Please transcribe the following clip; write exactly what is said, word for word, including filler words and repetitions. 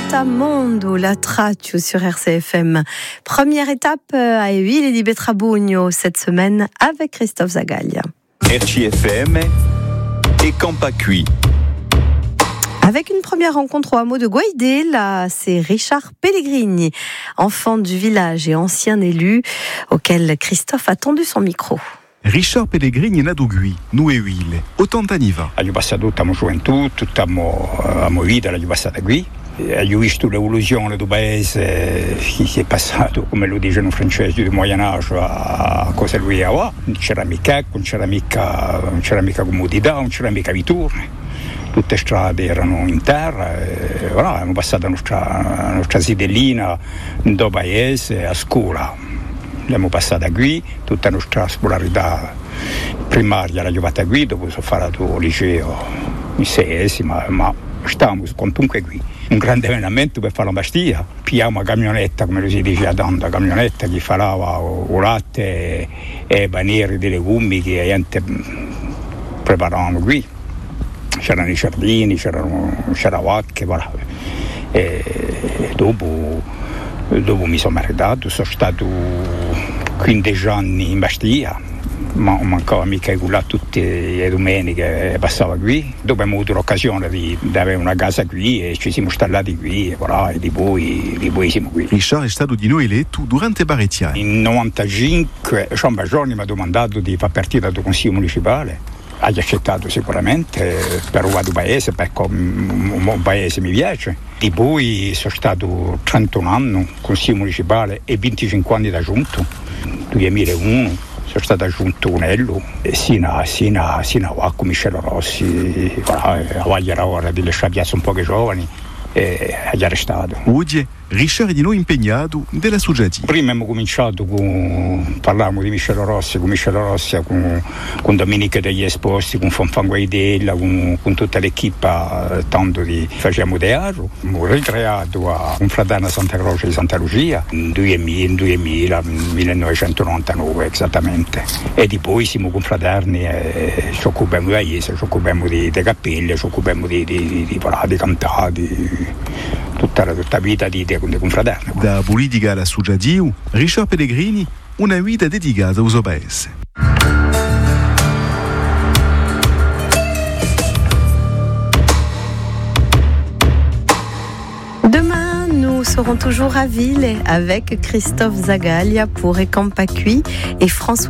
Mondo, la Traccio sur R C F M. Première étape à Huile di Betrabugno cette semaine avec Christophe Zagaglia. R C F M et Campacui. Avec une première rencontre au hameau de Guaidé, là, c'est Richard Pellegrini, enfant du village et ancien élu, auquel Christophe a tendu son micro. Richard Pellegrini è nato qui, nu e Huile, ottanta anni fa. Ho passato tutta la gioventù, tutta la mia vita l'ho passata qui. Ho visto l'evoluzione del paese che è passato, come lo dicono i francesi, del Moyen Âge a cosa lui aveva. Non c'era mica ecco, non c'era mica, non c'era mica comodità, non c'era mica viturne. Tutte le strade erano in terra e voilà, abbiamo passato la nostra, la nostra sidellina in paese a scuola. L'abbiamo passata qui, tutta la nostra scolarità primaria l'abbiamo fatta qui, dopo sono fatto il liceo in seiesima, ma stavamo comunque qui. Un grande allenamento per fare la pastiglia, pigliamo una camionetta, come lo si dice a Donda, camionetta che farava o latte e i panieri di legumi che gente preparavano qui. C'erano i giardini, c'erano, c'era vacche, voilà. E dopo, dopo mi sono maritato, sono stato quindici anni in Bastia, ma non mancava mica là tutte le domeniche, passava qui. Dopo abbiamo avuto l'occasione di, di avere una casa qui e ci siamo installati qui e, voilà, e di poi, di poi siamo qui. Richard è stato di noi eletto durante parecchi anni. In novantacinque Jean Bajoni mi ha domandato di far partire dal Consiglio Municipale. Ha accettato sicuramente per un paese, perché un buon paese mi piace. Di poi sono stato trentuno anni Consiglio Municipale e venticinque anni da giunto. duemilauno sono stato aggiunto un ello sino, sino, sino a con Michele Rossi, voilà, a Vaglia era ora di lasciare piazza un po' che giovani e ha arrestato. Oggi Richard è di noi impegnato della società. Prima abbiamo cominciato con, parlavamo di Michele Rossi, con Michele Rossi, con, con Domenica degli Esposti, con Fanfan Guaidella, con, con tutta l'equipa, tanto di facciamo teatro. Abbiamo ricreato a Confraternita Santa Croce di Santa Lucia nel duemila, duemila, millenovecentonovantanove esattamente. E di poi siamo confraterni e ci occupiamo di paese, ci occupiamo di, di cappelle, ci occupiamo di, di, di, di, di cantare, di tutta la tutta vita di, di, di confraterni. Da politica alla società, Richard Pellegrini, una vita dedicata al suo paese. Demain, nous serons toujours à Ville avec Christophe Zagaglia pour Campacui et François